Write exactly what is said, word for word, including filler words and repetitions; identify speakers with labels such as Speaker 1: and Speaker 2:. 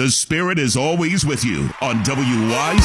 Speaker 1: The Spirit is always with you on W Y